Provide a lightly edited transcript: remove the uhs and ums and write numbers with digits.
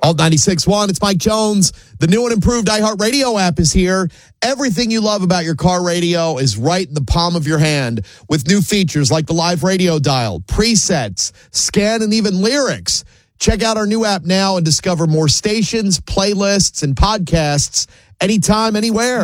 Alt 96.1, it's Mike Jones. The new and improved iHeartRadio app is here. Everything you love about your car radio is right in the palm of your hand with new features like the live radio dial, presets, scan, and even lyrics. Check out our new app now and discover more stations, playlists, and podcasts anytime, anywhere.